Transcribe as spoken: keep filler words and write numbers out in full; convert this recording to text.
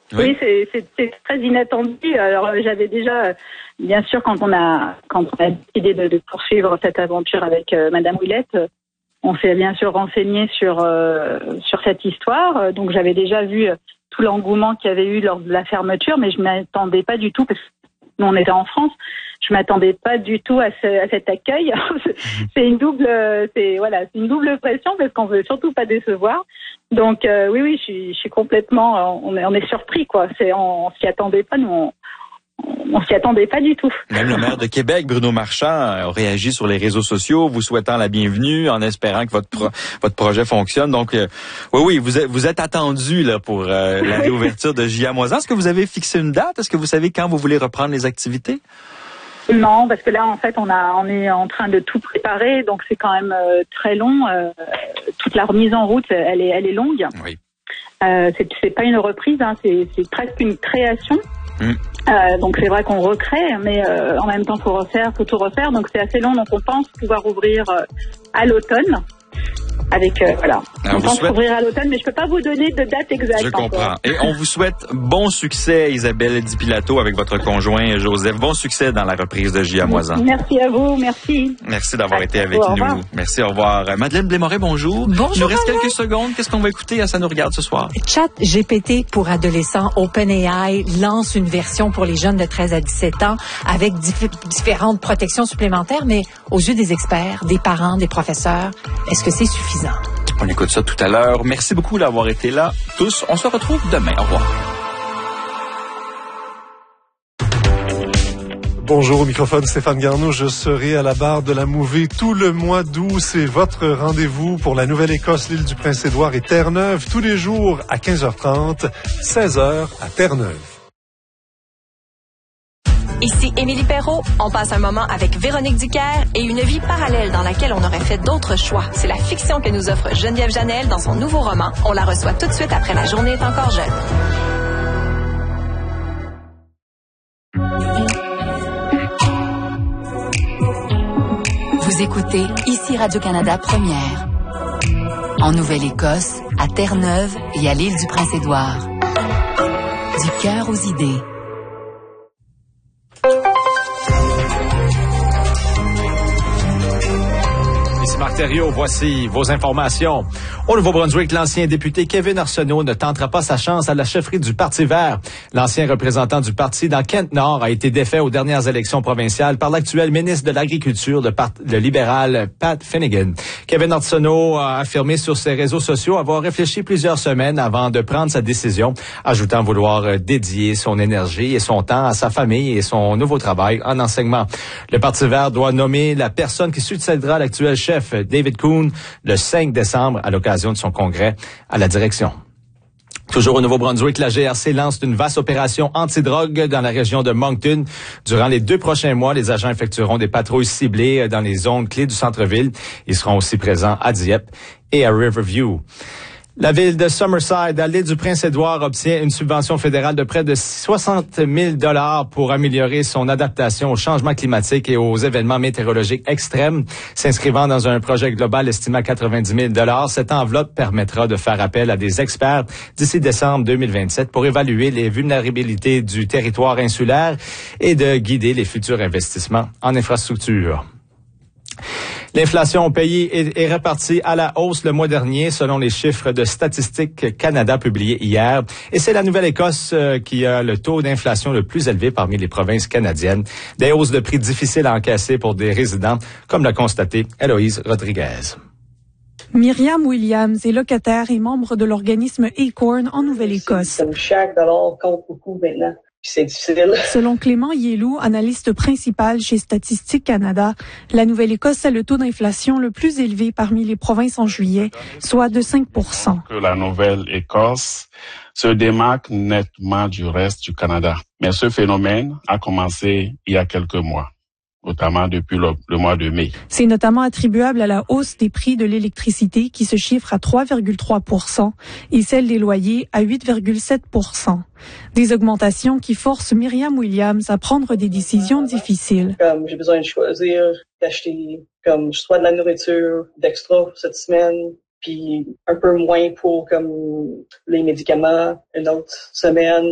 Oui, oui c'est, c'est, c'est très inattendu. Alors j'avais déjà, bien sûr, quand on a quand on a décidé de, de poursuivre cette aventure avec euh, Madame Ouellette, on s'est bien sûr renseigné sur euh, sur cette histoire. Donc j'avais déjà vu tout l'engouement qu'il y avait eu lors de la fermeture, mais je m'attendais pas du tout parce que nous on était en France. Je m'attendais pas du tout à, ce, à cet accueil. c'est une double, c'est voilà, c'est une double pression parce qu'on veut surtout pas décevoir. Donc euh, oui, oui, je suis, je suis complètement, on est, on est surpris quoi. C'est, on, on s'y attendait pas, nous, on, on s'y attendait pas du tout. Même le maire de Québec, Bruno Marchand, a réagi sur les réseaux sociaux, vous souhaitant la bienvenue, en espérant que votre pro, votre projet fonctionne. Donc euh, oui, oui, vous êtes, vous êtes attendu là pour euh, la réouverture de J A Moisan. Est-ce que vous avez fixé une date? Est-ce que vous savez quand vous voulez reprendre les activités? Non, parce que là, en fait, on a, on est en train de tout préparer, donc c'est quand même euh, très long. Euh, toute la remise en route, elle est, elle est longue. Oui. Euh, c'est, c'est pas une reprise, hein, c'est, c'est presque une création. Mm. Euh, donc c'est vrai qu'on recrée, mais euh, en même temps, faut refaire, faut tout refaire. Donc c'est assez long. Donc on pense pouvoir ouvrir euh, à l'automne. Avec euh, voilà, alors, on pense souhaite... ouvrir à l'automne, mais je peux pas vous donner de date exacte. Je comprends. Encore. Et on vous souhaite bon succès, Isabelle Di Pilato, avec votre conjoint Joseph. Bon succès dans la reprise de J A Moisan. Merci à vous, merci. Merci d'avoir à été avec vous, nous. Merci, au revoir. Madeleine Blais-Moret, bonjour. Bonjour. Il nous reste quelques secondes. Qu'est-ce qu'on va écouter à Ça nous regarde ce soir? Chat G P T pour adolescents, OpenAI lance une version pour les jeunes de treize à dix-sept ans avec dif- différentes protections supplémentaires, mais aux yeux des experts, des parents, des professeurs, est-ce que c'est suffisant? On écoute ça tout à l'heure. Merci beaucoup d'avoir été là, tous. On se retrouve demain. Au revoir. Bonjour, au microphone Stéphane Garneau. Je serai à la barre de la Mouvée tout le mois d'août. C'est votre rendez-vous pour la Nouvelle-Écosse, l'île du Prince-Édouard et Terre-Neuve, tous les jours à quinze heures trente, seize heures à Terre-Neuve. Ici Émilie Perrault. On passe un moment avec Véronique Duquer et une vie parallèle dans laquelle on aurait fait d'autres choix. C'est la fiction que nous offre Geneviève Janel dans son nouveau roman. On la reçoit tout de suite après La journée est encore jeune. Vous écoutez ici Radio-Canada Première. En Nouvelle-Écosse, à Terre-Neuve et à l'île du Prince-Édouard. Du cœur aux idées. Ici Marc Thériault, voici vos informations. Au Nouveau-Brunswick, l'ancien député Kevin Arsenault ne tentera pas sa chance à la chefferie du Parti vert. L'ancien représentant du parti dans Kent-Nord a été défait aux dernières élections provinciales par l'actuel ministre de l'Agriculture, le, part- le libéral Pat Finnegan. Kevin Arsenault a affirmé sur ses réseaux sociaux avoir réfléchi plusieurs semaines avant de prendre sa décision, ajoutant vouloir dédier son énergie et son temps à sa famille et son nouveau travail en enseignement. Le Parti vert doit nommer la personne qui succédera à l'actuel chef, David Coon, le cinq décembre à l'occasion de son congrès à la direction. Toujours au Nouveau-Brunswick, la G R C lance une vaste opération antidrogue dans la région de Moncton. Durant les deux prochains mois, les agents effectueront des patrouilles ciblées dans les zones clés du centre-ville. Ils seront aussi présents à Dieppe et à Riverview. La ville de Summerside, à l'île du Prince-Édouard, obtient une subvention fédérale de près de soixante mille dollars pour améliorer son adaptation au changement climatique et aux événements météorologiques extrêmes. S'inscrivant dans un projet global estimé à quatre-vingt-dix mille dollars, cette enveloppe permettra de faire appel à des experts d'ici décembre deux mille vingt-sept pour évaluer les vulnérabilités du territoire insulaire et de guider les futurs investissements en infrastructure. L'inflation au pays est, est répartie à la hausse le mois dernier, selon les chiffres de Statistique Canada publiés hier. Et c'est la Nouvelle-Écosse euh, qui a le taux d'inflation le plus élevé parmi les provinces canadiennes. Des hausses de prix difficiles à encaisser pour des résidents, comme l'a constaté Héloïse Rodriguez. Myriam Williams est locataire et membre de l'organisme Acorn en Nouvelle-Écosse. Chaque dollar compte beaucoup maintenant. C'est difficile. Selon Clément Yelou, analyste principal chez Statistique Canada, la Nouvelle-Écosse a le taux d'inflation le plus élevé parmi les provinces en juillet, soit de cinq pour cent. Que la Nouvelle-Écosse se démarque nettement du reste du Canada. Mais ce phénomène a commencé il y a quelques mois, notamment depuis le, le mois de mai. C'est notamment attribuable à la hausse des prix de l'électricité qui se chiffre à trois virgule trois pour cent et celle des loyers à huit virgule sept pour cent. Des augmentations qui forcent Myriam Williams à prendre des décisions difficiles. Comme j'ai besoin de choisir, d'acheter comme soit de la nourriture, d'extra cette semaine, puis un peu moins pour comme les médicaments une autre semaine.